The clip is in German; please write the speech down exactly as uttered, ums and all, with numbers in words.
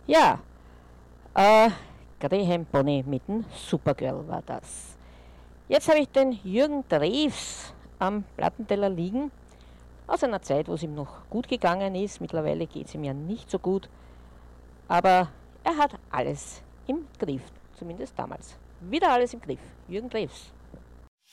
Ja, äh, Graham Bonny mit dem Supergirl war das. Jetzt habe ich den Jürgen Drews am Plattenteller liegen, aus einer Zeit, wo es ihm noch gut gegangen ist. Mittlerweile geht es ihm ja nicht so gut, aber er hat alles im Griff, zumindest damals. Wieder alles im Griff. Jürgen Drews.